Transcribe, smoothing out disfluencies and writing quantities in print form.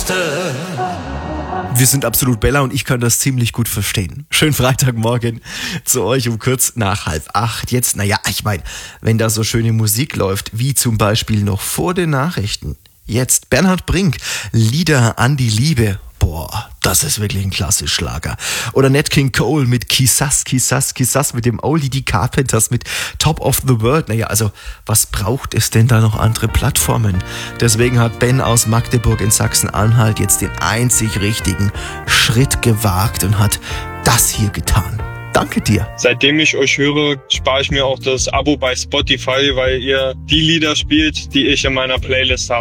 Monster. Wir sind absolut Bella und ich kann das ziemlich gut verstehen. Schönen Freitagmorgen zu euch um kurz nach 7:30. Jetzt, naja, ich meine, wenn da so schöne Musik läuft, wie zum Beispiel noch vor den Nachrichten. Jetzt Bernhard Brink, Lieder an die Liebe. Boah, das ist wirklich ein klasse Schlager. Oder Nat King Cole mit Kissas, Kissas, Kissas mit dem Oldie die Carpenters mit Top of the World. Naja, also was braucht es denn da noch andere Plattformen? Deswegen hat Ben aus Magdeburg in Sachsen-Anhalt jetzt den einzig richtigen Schritt gewagt und hat das hier getan. Danke dir. Seitdem ich euch höre, spare ich mir auch das Abo bei Spotify, weil ihr die Lieder spielt, die ich in meiner Playlist habe.